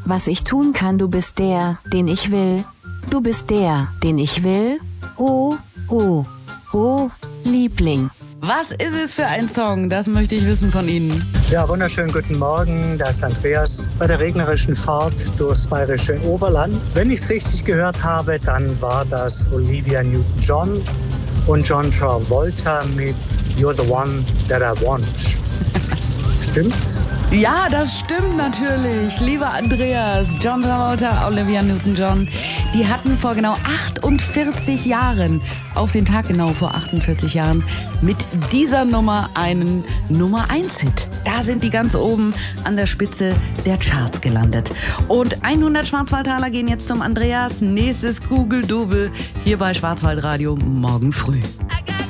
was ich tun kann, du bist der, den ich will. Du bist der, den ich will. Oh, oh, oh, Liebling. Was ist es für ein Song? Das möchte ich wissen von Ihnen. Ja, wunderschönen guten Morgen. Das ist Andreas bei der regnerischen Fahrt durchs bayerische Oberland. Wenn ich es richtig gehört habe, dann war das Olivia Newton-John und John Travolta mit You're the One That I Want. Stimmt's? Ja, das stimmt natürlich. Lieber Andreas, John Travolta, Olivia Newton-John, die hatten vor genau 48 Jahren, auf den Tag genau vor 48 Jahren, mit dieser Nummer einen Nummer-1-Hit. Da sind die ganz oben an der Spitze der Charts gelandet. Und 100 Schwarzwaldtaler gehen jetzt zum Andreas. Nächstes Google-Double hier bei Schwarzwaldradio morgen früh.